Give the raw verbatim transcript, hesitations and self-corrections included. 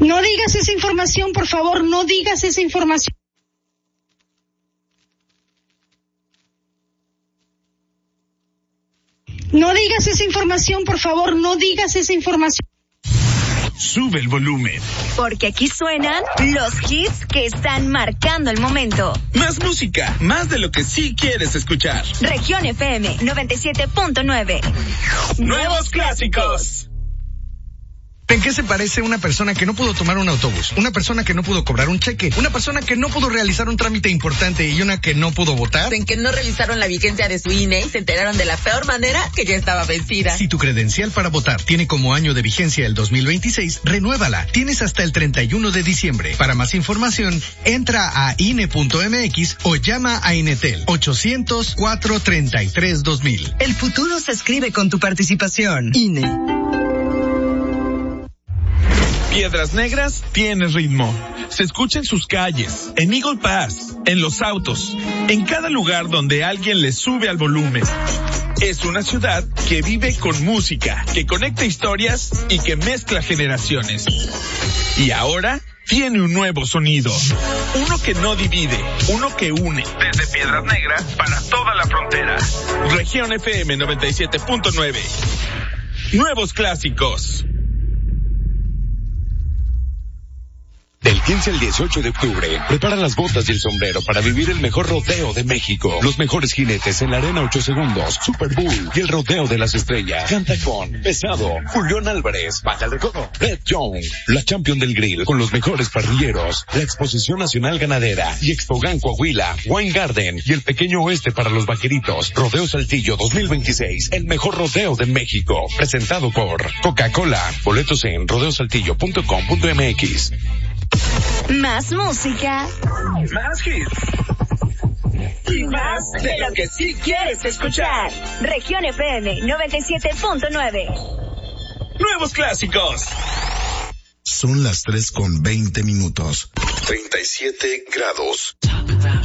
No digas esa información, por favor, no digas esa información. No digas esa información, por favor, no digas esa información. Sube el volumen. Porque aquí suenan los hits que están marcando el momento. Más música, más de lo que sí quieres escuchar. Región F M noventa y siete punto nueve. Nuevos clásicos. ¿En qué se parece una persona que no pudo tomar un autobús? Una persona que no pudo cobrar un cheque, una persona que no pudo realizar un trámite importante y una que no pudo votar. En que no realizaron la vigencia de su I N E y se enteraron de la peor manera que ya estaba vencida. Si tu credencial para votar tiene como año de vigencia el dos mil veintiséis, renuévala. Tienes hasta el treinta y uno de diciembre. Para más información, entra a I N E punto M X o llama a Inetel ochocientos, cuatrocientos treinta y tres, dos mil. El futuro se escribe con tu participación. I N E. Piedras Negras tiene ritmo. Se escucha en sus calles, en Eagle Pass, en los autos, en cada lugar donde alguien le sube al volumen. Es una ciudad que vive con música, que conecta historias y que mezcla generaciones. Y ahora tiene un nuevo sonido. Uno que no divide, uno que une. Desde Piedras Negras para toda la frontera. Región F M noventa y siete punto nueve. Nuevos clásicos. Del quince al dieciocho de octubre, prepara las botas y el sombrero para vivir el mejor rodeo de México. Los mejores jinetes en la arena ocho segundos, Super Bull y el rodeo de las estrellas. Canta con Pesado, Julián Álvarez, Baja el Recodo, Red Jones, la Champion del Grill con los mejores parrilleros, la Exposición Nacional Ganadera y Expogan Coahuila, Wine Garden y el Pequeño Oeste para los vaqueritos. Rodeo Saltillo dos mil veintiséis, el mejor rodeo de México. Presentado por Coca-Cola. Boletos en rodeo saltillo punto com punto m x. Más música. Más hits. Y más de lo que sí quieres escuchar. Región F M noventa y siete punto nueve. Nuevos clásicos. Son las tres con veinte minutos. treinta y siete grados.